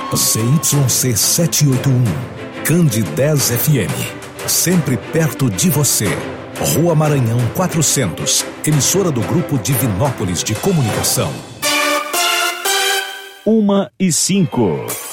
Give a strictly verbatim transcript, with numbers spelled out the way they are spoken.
C Y C setecentos e oitenta e um, Cande dez F M, sempre perto de você. Rua Maranhão quatrocentos, emissora do Grupo Divinópolis de Comunicação. Uma e cinco.